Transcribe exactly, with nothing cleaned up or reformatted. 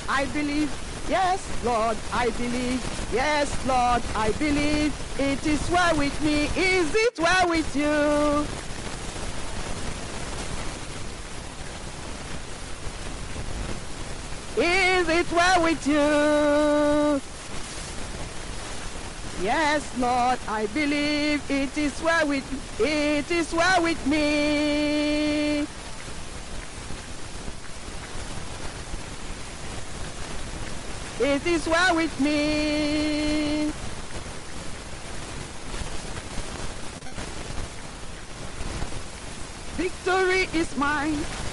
I believe. Yes, Lord, I believe. Yes, Lord, I believe. It is well with me. Is it well with you? Is it well with you? Yes, Lord, I believe. It is well with it is well with me. It is well with me. Victory is mine.